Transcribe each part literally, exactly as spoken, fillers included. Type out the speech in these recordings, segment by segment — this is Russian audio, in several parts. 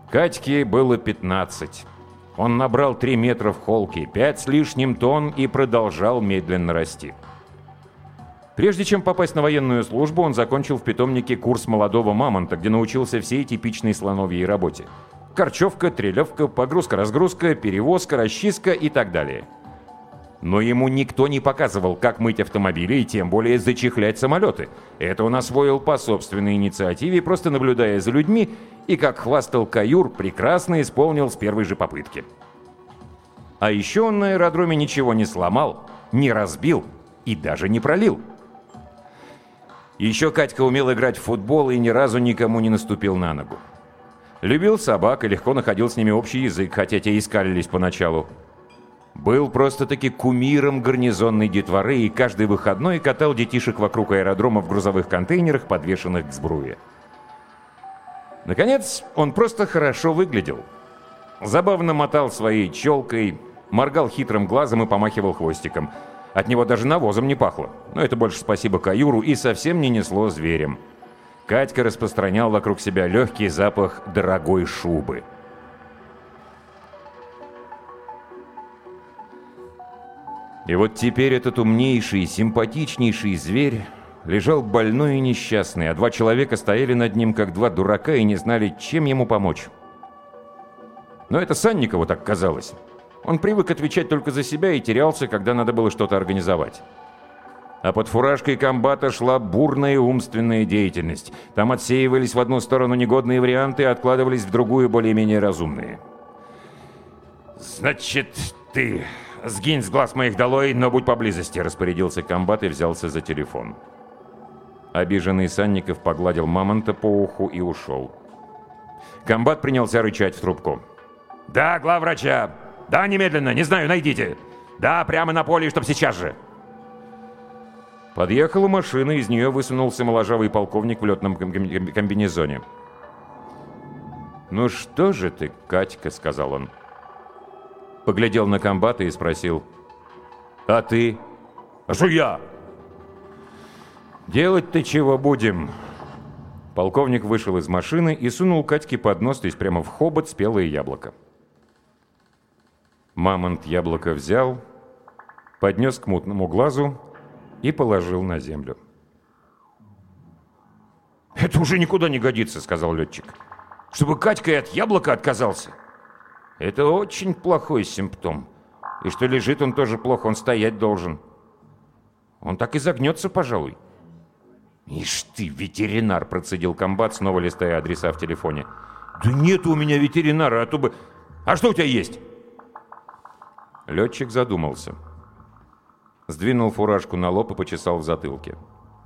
Катьке было пятнадцать. Он набрал три метра в холке, пять с лишним тонн и продолжал медленно расти. Прежде чем попасть на военную службу, он закончил в питомнике курс молодого мамонта, где научился всей типичной слоновьей работе. Корчевка, трелевка, погрузка-разгрузка, перевозка, расчистка и так далее. Но ему никто не показывал, как мыть автомобили и тем более зачехлять самолеты. Это он освоил по собственной инициативе, просто наблюдая за людьми, и, как хвастал Каюр, прекрасно исполнил с первой же попытки. А еще он на аэродроме ничего не сломал, не разбил и даже не пролил. Еще Катька умел играть в футбол и ни разу никому не наступил на ногу. Любил собак и легко находил с ними общий язык, хотя те и скалились поначалу. Был просто-таки кумиром гарнизонной детворы и каждый выходной катал детишек вокруг аэродрома в грузовых контейнерах, подвешенных к сбруе. Наконец, он просто хорошо выглядел. Забавно мотал своей челкой, моргал хитрым глазом и помахивал хвостиком. От него даже навозом не пахло, но это больше спасибо Каюру и совсем не несло зверем. Катька распространял вокруг себя легкий запах дорогой шубы. И вот теперь этот умнейший, симпатичнейший зверь лежал больной и несчастный, а два человека стояли над ним, как два дурака, и не знали, чем ему помочь. Но это Санникову так казалось. Он привык отвечать только за себя и терялся, когда надо было что-то организовать. А под фуражкой комбата шла бурная умственная деятельность. Там отсеивались в одну сторону негодные варианты и откладывались в другую более-менее разумные. «Значит, ты сгинь с глаз моих долой, но будь поблизости», — распорядился комбат и взялся за телефон. Обиженный Санников погладил мамонта по уху и ушел. Комбат принялся рычать в трубку. «Да, главврача! Да, немедленно! Не знаю, найдите! Да, прямо на поле, чтоб сейчас же!» Подъехала машина, из нее высунулся моложавый полковник в летном комбинезоне. «Ну что же ты, Катька», — сказал он. Поглядел на комбата и спросил: «А ты?» «А что я?» «Делать-то чего будем?» Полковник вышел из машины и сунул Катьке под нос, то есть прямо в хобот, спелое яблоко. Мамонт яблоко взял, поднес к мутному глазу и положил на землю. «Это уже никуда не годится», — сказал летчик. «Чтобы Катька и от яблока отказался. Это очень плохой симптом. И что лежит он тоже плохо, он стоять должен. Он так и загнется, пожалуй». «Ишь ты, ветеринар», — процедил комбат, снова листая адреса в телефоне. «Да нет у меня ветеринара, а то бы... А что у тебя есть?» Летчик задумался. Сдвинул фуражку на лоб и почесал в затылке.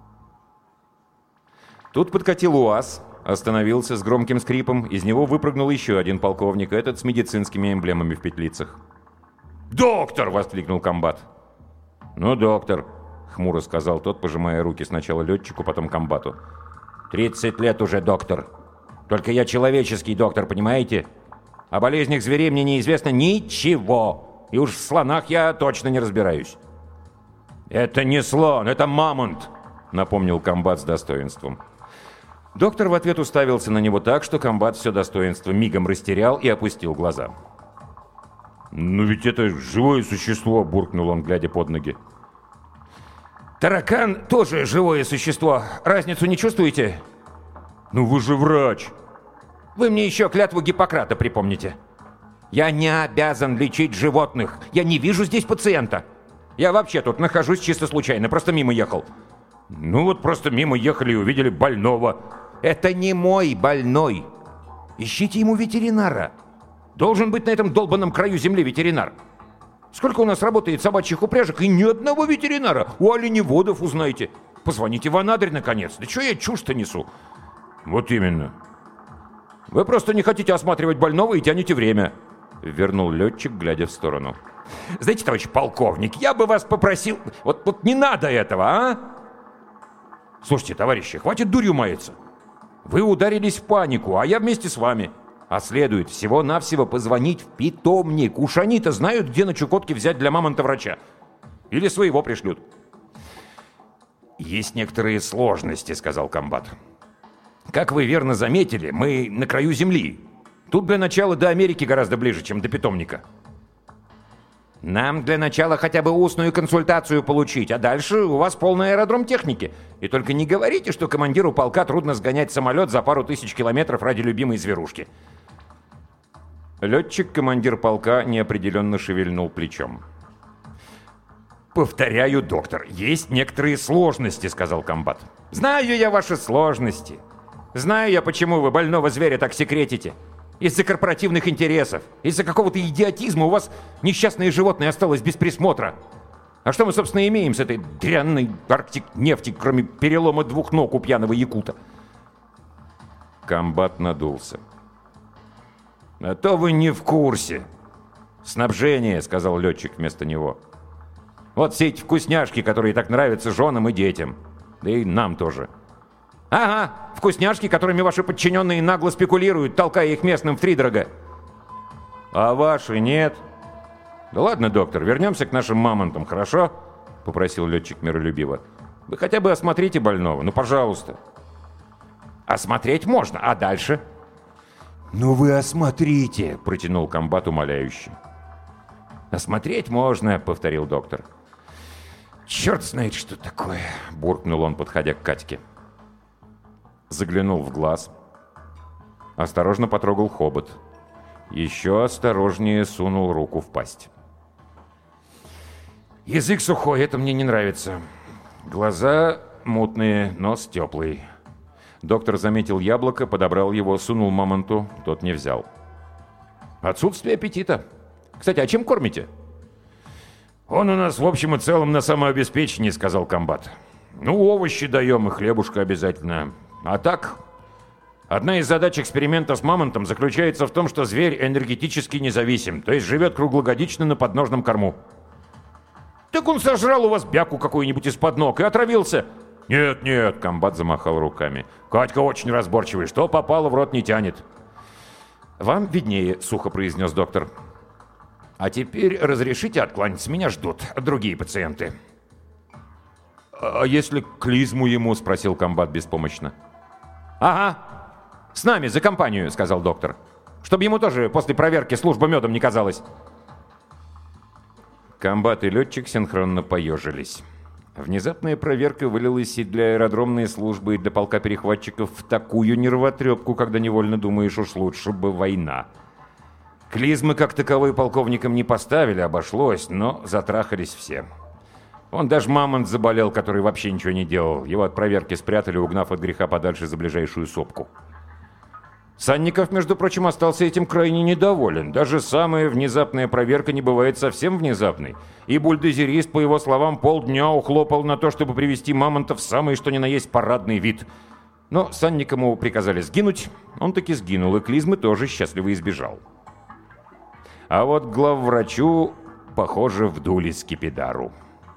Тут подкатил УАЗ, остановился с громким скрипом. Из него выпрыгнул еще один полковник, этот с медицинскими эмблемами в петлицах. «Доктор!» — воскликнул комбат. «Ну, доктор», — хмуро сказал тот, пожимая руки сначала летчику, потом комбату. «Тридцать лет уже, доктор. Только я человеческий доктор, понимаете? О болезнях зверей мне неизвестно ничего. И уж в слонах я точно не разбираюсь». «Это не слон, это мамонт», — напомнил комбат с достоинством. Доктор в ответ уставился на него так, что комбат все достоинство мигом растерял и опустил глаза. «Ну ведь это живое существо», — буркнул он, глядя под ноги. «Таракан тоже живое существо. Разницу не чувствуете?» «Ну вы же врач». «Вы мне еще клятву Гиппократа припомните. Я не обязан лечить животных. Я не вижу здесь пациента. Я вообще тут нахожусь чисто случайно, просто мимо ехал». «Ну вот просто мимо ехали и увидели больного». «Это не мой больной. Ищите ему ветеринара. Должен быть на этом долбанном краю земли ветеринар. Сколько у нас работает собачьих упряжек, и ни одного ветеринара. У оленеводов узнаете. Позвоните в Анадырь, наконец. Да что я чушь-то несу?» «Вот именно. Вы просто не хотите осматривать больного и тянете время», — вернул летчик, глядя в сторону. «Знаете, товарищ полковник, я бы вас попросил... Вот, вот не надо этого, а? Слушайте, товарищи, хватит дурью маяться. Вы ударились в панику, а я вместе с вами. А следует всего-навсего позвонить в питомник. Уж они-то знают, где на Чукотке взять для мамонта врача. Или своего пришлют». «Есть некоторые сложности», — сказал комбат. «Как вы верно заметили, мы на краю земли. Тут для начала до Америки гораздо ближе, чем до питомника. Нам для начала хотя бы устную консультацию получить, а дальше у вас полный аэродром техники. И только не говорите, что командиру полка трудно сгонять самолет за пару тысяч километров ради любимой зверушки. Летчик, командир полка, неопределенно шевельнул плечом. «Повторяю, доктор, есть некоторые сложности», — сказал комбат. «Знаю я ваши сложности. Знаю я, почему вы больного зверя так секретите. Из-за корпоративных интересов, из-за какого-то идиотизма у вас несчастное животное осталось без присмотра. А что мы, собственно, имеем с этой дрянной Арктик-нефти, кроме перелома двух ног у пьяного якута?» Комбат надулся. «А то вы не в курсе. Снабжение», — сказал летчик вместо него. «Вот все эти вкусняшки, которые так нравятся женам и детям. Да и нам тоже. Ага, вкусняшки, которыми ваши подчиненные нагло спекулируют, толкая их местным втридорога. А ваши нет. Да ладно, доктор, вернемся к нашим мамонтам, хорошо?» — попросил летчик миролюбиво. «Вы хотя бы осмотрите больного, ну, пожалуйста». «Осмотреть можно, а дальше?» «Ну вы осмотрите», — протянул комбат умоляюще. «Осмотреть можно», — повторил доктор. «Черт знает, что такое», — буркнул он, подходя к Катьке. Заглянул в глаз. Осторожно потрогал хобот. Еще осторожнее сунул руку в пасть. «Язык сухой, это мне не нравится. Глаза мутные, нос теплый». Доктор заметил яблоко, подобрал его, сунул мамонту, тот не взял. «Отсутствие аппетита. Кстати, а чем кормите?» «Он у нас в общем и целом на самообеспечении», — сказал комбат. «Ну, овощи даем и хлебушка обязательно. А так, одна из задач эксперимента с мамонтом заключается в том, что зверь энергетически независим, то есть живет круглогодично на подножном корму». «Так он сожрал у вас бяку какую-нибудь из-под ног и отравился». «Нет, нет», — комбат замахал руками. «Катька очень разборчивый, что попало в рот не тянет». «Вам виднее», — сухо произнес доктор. «А теперь разрешите откланяться, меня ждут другие пациенты». «А если клизму ему?» — спросил комбат беспомощно. «Ага, с нами, за компанию», — сказал доктор. «Чтобы ему тоже после проверки служба медом не казалась». Комбат и летчик синхронно поежились. Внезапная проверка вылилась и для аэродромной службы, и для полка перехватчиков в такую нервотрепку, когда невольно думаешь, уж лучше бы война. Клизмы как таковой полковникам не поставили, обошлось, но затрахались все. Он даже мамонт заболел, который вообще ничего не делал. Его от проверки спрятали, угнав от греха подальше за ближайшую сопку. Санников, между прочим, остался этим крайне недоволен. Даже самая внезапная проверка не бывает совсем внезапной. И бульдозерист, по его словам, полдня ухлопал на то, чтобы привести мамонта в самый что ни на есть парадный вид. Но Санникову приказали сгинуть, он таки сгинул, и клизмы тоже счастливо избежал. А вот главврачу, похоже, вдули скипидару.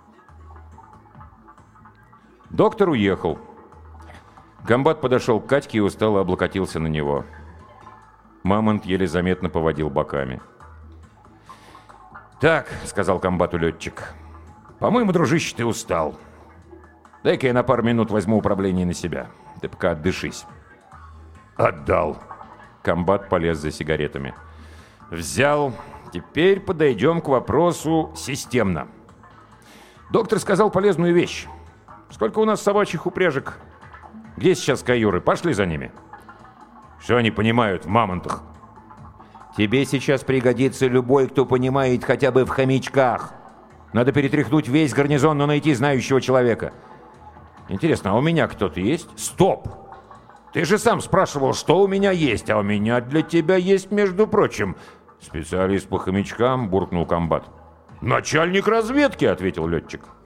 Доктор уехал. Комбат подошел к Катьке и устало облокотился на него. Мамонт еле заметно поводил боками. «Так», — сказал комбату летчик, — «по-моему, дружище, ты устал. Дай-ка я на пару минут возьму управление на себя. Ты пока отдышись». «Отдал». Комбат полез за сигаретами. «Взял. Теперь подойдем к вопросу системно. Доктор сказал полезную вещь. Сколько у нас собачьих упряжек? Где сейчас каюры? Пошли за ними». «Что они понимают в мамонтах?» «Тебе сейчас пригодится любой, кто понимает хотя бы в хомячках. Надо перетряхнуть весь гарнизон, но найти знающего человека. Интересно, а у меня кто-то есть?» «Стоп! Ты же сам спрашивал, что у меня есть, а у меня для тебя есть, между прочим». «Специалист по хомячкам», — буркнул комбат. «Начальник разведки», — ответил летчик.